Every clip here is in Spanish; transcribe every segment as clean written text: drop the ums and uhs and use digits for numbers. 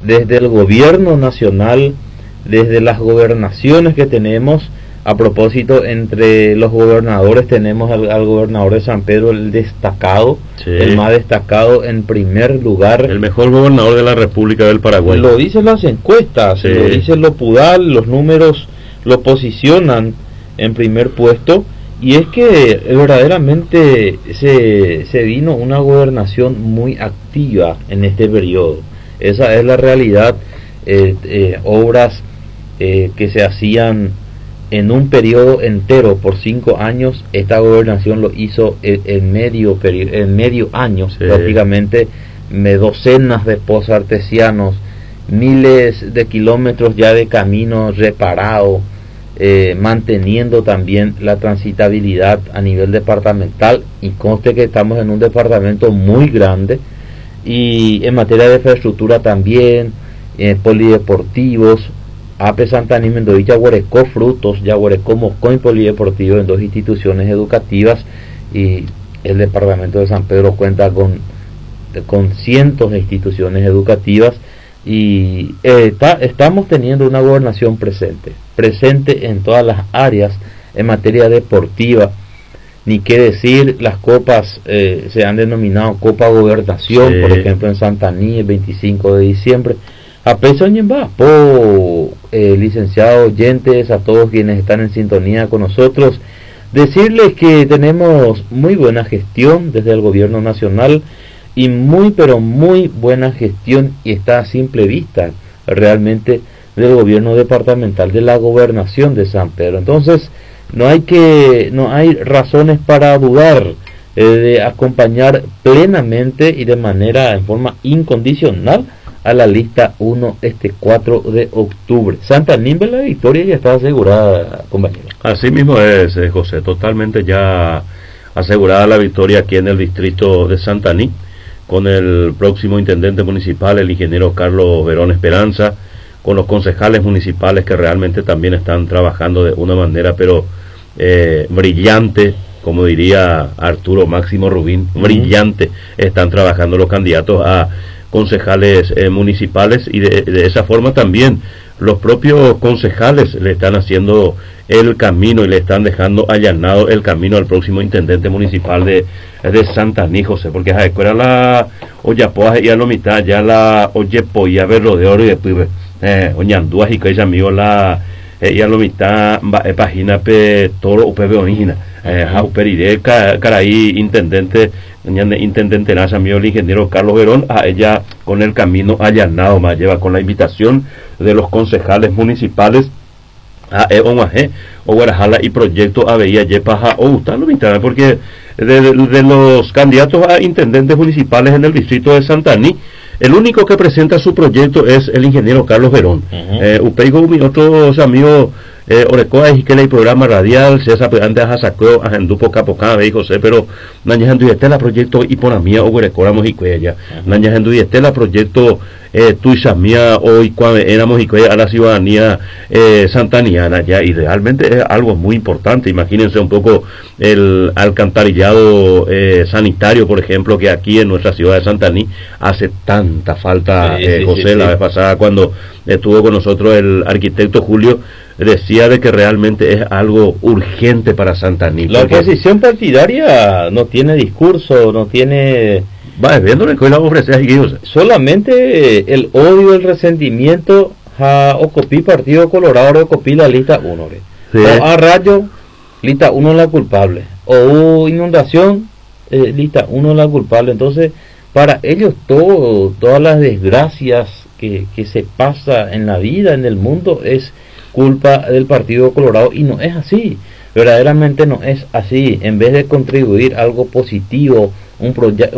desde el gobierno nacional, desde las gobernaciones que tenemos. A propósito, entre los gobernadores tenemos al gobernador de San Pedro, el destacado, sí, el más destacado, en primer lugar. El mejor gobernador de la República del Paraguay. Lo dicen las encuestas, sí, lo dice lo Pudal, los números lo posicionan en primer puesto. Y es que verdaderamente se vino una gobernación muy activa en este periodo. Esa es la realidad. Obras que se hacían en un periodo entero por 5 años, esta gobernación lo hizo en medio año, sí, prácticamente docenas de pozos artesianos, miles de kilómetros ya de caminos reparados, manteniendo también la transitabilidad a nivel departamental, y conste que estamos en un departamento muy grande, y en materia de infraestructura también, polideportivos. APE Santaní Mendoza yaguarecó frutos, yaguarecó Moscón polideportivo en 2 instituciones educativas, y el departamento de San Pedro cuenta con cientos de instituciones educativas, y estamos teniendo una gobernación presente en todas las áreas en materia deportiva. Ni qué decir, las copas se han denominado Copa Gobernación, sí, por ejemplo en Santaní el 25 de diciembre. Licenciados oyentes, a todos quienes están en sintonía con nosotros, decirles que tenemos muy buena gestión desde el gobierno nacional, y muy buena gestión, y está a simple vista realmente del gobierno departamental, de la gobernación de San Pedro. Entonces no hay razones para dudar de acompañar plenamente y en forma incondicional a la lista 1 este 4 de octubre. Santaní, la victoria ya está asegurada, compañero. Así mismo es, José, totalmente ya asegurada la victoria aquí en el distrito de Santaní, con el próximo intendente municipal, el ingeniero Carlos Verón Esperanza, con los concejales municipales que realmente también están trabajando de una manera pero brillante, como diría Arturo Máximo Rubín, brillante, están trabajando los candidatos a concejales municipales, y de esa forma también los propios concejales le están haciendo el camino y le están dejando allanado el camino al próximo intendente municipal de Santaní, José, porque a escuela la oyapoa y a lo mitad ya la oyepo y a verlo de oro, y después oñandúas y que ella mío la y a lo mitad página pe toro upebe origina jauperide caray intendente naza mío el ingeniero Carlos Verón, a ella con el camino allanado, más lleva con la invitación de los concejales municipales a o Guarajala y proyecto aveía yepaja o gustan porque de los candidatos a intendentes municipales en el distrito de Santaní, el único que presenta su proyecto es el ingeniero Carlos Verón. Upeigo mi otros amigos Orecoa y que el programa radial se hace antes a sacó a Gendupo Capocá ve José, pero naña Gendu y Estela proyecto y por mía o Orecoa Mojicuella naña Gendu y Estela proyecto Tuisamía hoy cuando éramos y a la ciudadanía santaniana, ya, y realmente es algo muy importante. Imagínense un poco el alcantarillado sanitario, por ejemplo, que aquí en nuestra ciudad de Santaní hace tanta falta. José, la vez pasada cuando estuvo con nosotros el arquitecto Julio, decía de que realmente es algo urgente para Santaní. La oposición partidaria no tiene discurso, no tiene... Va, viéndole que la ofrece a solamente el odio, el resentimiento a Ocopí, Partido Colorado, Ocopí, la lista 1. Sí. O a Rayo, lista 1 la culpable. O inundación, lista 1 la culpable. Entonces, para ellos todas las desgracias que se pasa en la vida, en el mundo, es culpa del Partido Colorado, y no es así. Verdaderamente no es así. En vez de contribuir algo positivo, un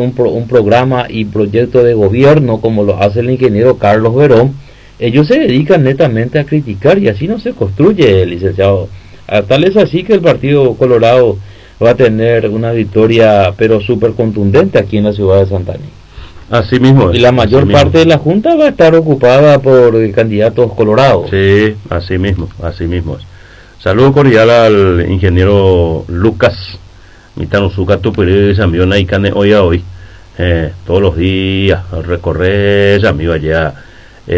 programa y proyecto de gobierno como lo hace el ingeniero Carlos Verón, ellos se dedican netamente a criticar, y así no se construye, licenciado. Tal es así que el Partido Colorado va a tener una victoria pero súper contundente aquí en la ciudad de Santaní. Así mismo es. Y la mayor parte de la Junta va a estar ocupada por candidatos colorados. Sí, así mismo es. Saludo cordial al ingeniero Lucas Mitanosuka Tupiri, Sambiona y Cane hoy a hoy. Todos los días recorrer, amigo allá